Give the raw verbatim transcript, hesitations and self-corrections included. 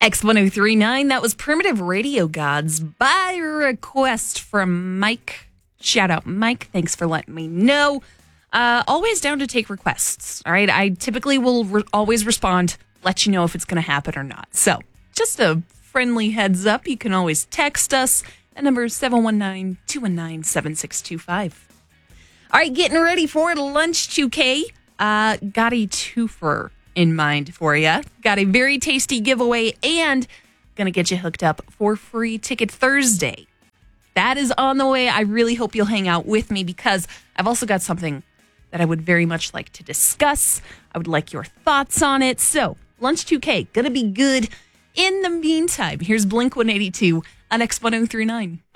X ten thirty-nine, that was Primitive Radio Gods by request from Mike. Shout out, Mike. Thanks for letting me know. Uh, always down to take requests, all right? I typically will re- always respond, let you know if it's going to happen or not. So just a friendly heads up, you can always text us. The number is seven one nine, two one nine, seven six two five. All right, getting ready for Lunch two K. Uh, got a twofer in mind for you. Got a very tasty giveaway and going to get you hooked up for Free Ticket Thursday. That is on the way. I really hope you'll hang out with me because I've also got something that I would very much like to discuss. I would like your thoughts on it. So, Lunch two K, going to be good. In the meantime, here's Blink one eighty-two on X ten thirty-nine.